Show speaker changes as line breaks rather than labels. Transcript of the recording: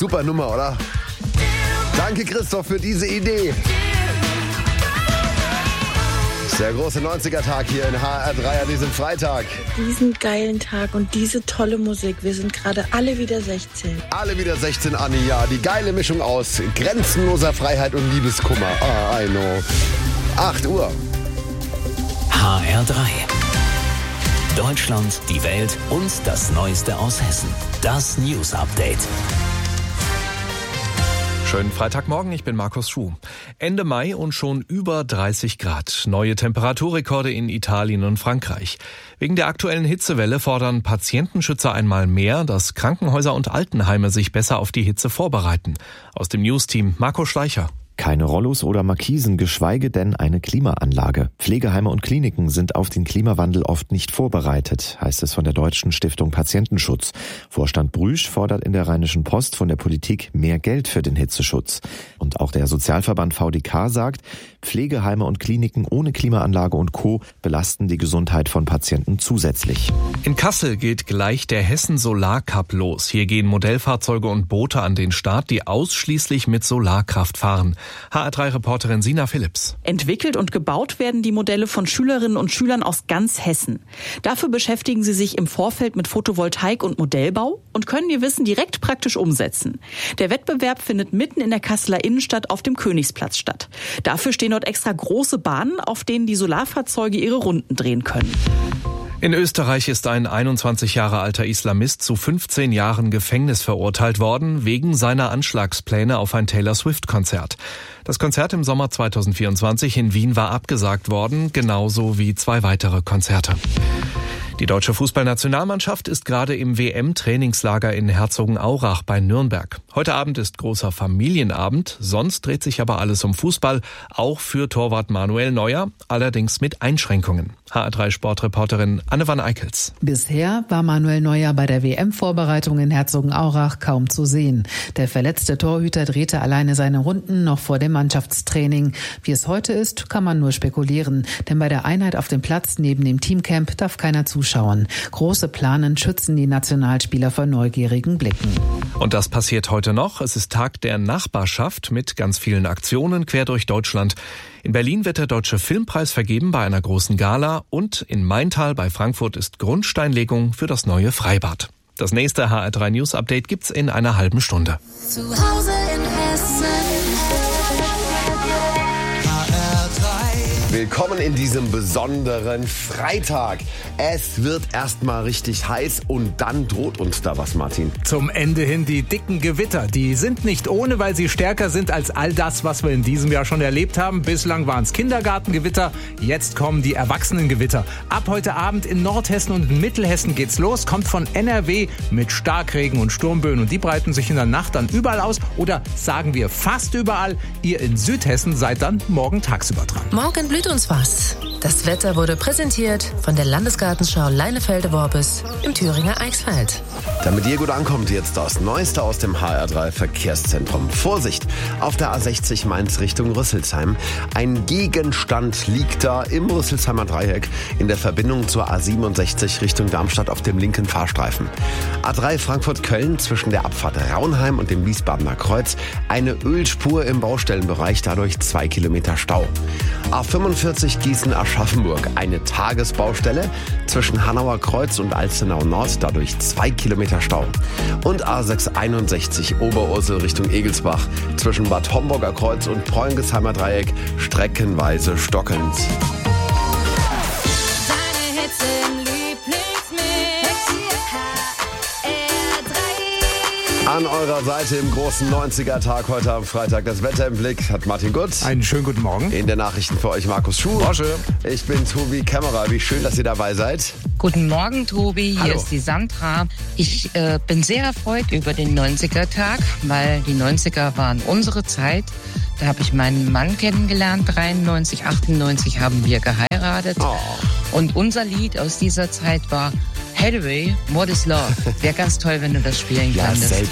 Super Nummer, oder? Danke, Christoph, für diese Idee. Der große 90er-Tag hier in HR3 an diesem Freitag.
Diesen geilen Tag und diese tolle Musik. Wir sind gerade alle wieder 16.
Alle wieder 16, Anni, ja. Die geile Mischung aus grenzenloser Freiheit und Liebeskummer. I know. 8 Uhr.
HR3. Deutschland, die Welt und das Neueste aus Hessen. Das News Update.
Schönen Freitagmorgen, ich bin Markus Schuh. Ende Mai und schon über 30 Grad. Neue Temperaturrekorde in Italien und Frankreich. Wegen der aktuellen Hitzewelle fordern Patientenschützer einmal mehr, dass Krankenhäuser und Altenheime sich besser auf die Hitze vorbereiten. Aus dem News-Team Marco Schleicher.
Keine Rollos oder Markisen, geschweige denn eine Klimaanlage. Pflegeheime und Kliniken sind auf den Klimawandel oft nicht vorbereitet, heißt es von der Deutschen Stiftung Patientenschutz. Vorstand Brüsch fordert in der Rheinischen Post von der Politik mehr Geld für den Hitzeschutz. Und auch der Sozialverband VDK sagt, Pflegeheime und Kliniken ohne Klimaanlage und Co. belasten die Gesundheit von Patienten zusätzlich.
In Kassel geht gleich der Hessen Solar Cup los. Hier gehen Modellfahrzeuge und Boote an den Start, die ausschließlich mit Solarkraft fahren. HR3-Reporterin Sina Philipps.
Entwickelt und gebaut werden die Modelle von Schülerinnen und Schülern aus ganz Hessen. Dafür beschäftigen sie sich im Vorfeld mit Photovoltaik und Modellbau und können ihr Wissen direkt praktisch umsetzen. Der Wettbewerb findet mitten in der Kasseler Innenstadt auf dem Königsplatz statt. Dafür stehen dort extra große Bahnen, auf denen die Solarfahrzeuge ihre Runden drehen können.
In Österreich ist ein 21 Jahre alter Islamist zu 15 Jahren Gefängnis verurteilt worden, wegen seiner Anschlagspläne auf ein Taylor-Swift-Konzert. Das Konzert im Sommer 2024 in Wien war abgesagt worden, genauso wie 2 weitere Konzerte. Die deutsche Fußballnationalmannschaft ist gerade im WM-Trainingslager in Herzogenaurach bei Nürnberg. Heute Abend ist großer Familienabend, sonst dreht sich aber alles um Fußball, auch für Torwart Manuel Neuer, allerdings mit Einschränkungen. HR3-Sportreporterin Anne van Eickels.
Bisher war Manuel Neuer bei der WM-Vorbereitung in Herzogenaurach kaum zu sehen. Der verletzte Torhüter drehte alleine seine Runden noch vor dem Mannschaftstraining. Wie es heute ist, kann man nur spekulieren, denn bei der Einheit auf dem Platz neben dem Teamcamp darf keiner zuschauen. Große Planen schützen die Nationalspieler vor neugierigen Blicken.
Und das passiert heute noch. Es ist Tag der Nachbarschaft mit ganz vielen Aktionen quer durch Deutschland. In Berlin wird der Deutsche Filmpreis vergeben bei einer großen Gala und in Maintal bei Frankfurt ist Grundsteinlegung für das neue Freibad. Das nächste HR3 News Update gibt's in einer halben Stunde.
Zu Hause in Hessen.
Willkommen in diesem besonderen Freitag. Es wird erstmal richtig heiß und dann droht uns da was, Martin.
Zum Ende hin die dicken Gewitter. Die sind nicht ohne, weil sie stärker sind als all das, was wir in diesem Jahr schon erlebt haben. Bislang waren es Kindergartengewitter, jetzt kommen die Erwachsenengewitter. Ab heute Abend in Nordhessen und in Mittelhessen geht's los. Kommt von NRW mit Starkregen und Sturmböen und die breiten sich in der Nacht dann überall aus. Oder sagen wir fast überall. Ihr in Südhessen seid dann morgen tagsüber dran.
Morgen blüht uns was. Das Wetter wurde präsentiert von der Landesgartenschau Leinefelde-Worbis im Thüringer Eichsfeld.
Damit ihr gut ankommt, jetzt das Neueste aus dem HR3 Verkehrszentrum. Vorsicht, auf der A60 Mainz Richtung Rüsselsheim. Ein Gegenstand liegt da im Rüsselsheimer Dreieck in der Verbindung zur A67 Richtung Darmstadt auf dem linken Fahrstreifen. A3 Frankfurt-Köln zwischen der Abfahrt Raunheim und dem Wiesbadener Kreuz. Eine Ölspur im Baustellenbereich, dadurch 2 Kilometer Stau. A45 Gießen-Aschaffenburg, eine Tagesbaustelle zwischen Hanauer Kreuz und Alzenau Nord, dadurch 2 Kilometer Stau. Und A661 Oberursel Richtung Egelsbach zwischen Bad Homburger Kreuz und Preungesheimer Dreieck streckenweise stockend. An eurer Seite im großen 90er-Tag heute am Freitag. Das Wetter im Blick hat Martin Gutz.
Einen schönen guten Morgen.
In der Nachrichten für euch Markus Schuh.
Porsche.
Ich bin Tobi Kämmerer. Wie schön, dass ihr dabei seid.
Guten Morgen, Tobi. Hier
Hallo.
ist die Sandra. Ich bin sehr erfreut über den 90er-Tag, weil die 90er waren unsere Zeit. Da habe ich meinen Mann kennengelernt. 93, 98 haben wir geheiratet.
Oh.
Und unser Lied aus dieser Zeit war Hathaway, What is Love? Wäre ganz toll, wenn du das spielen
Ja,
könntest.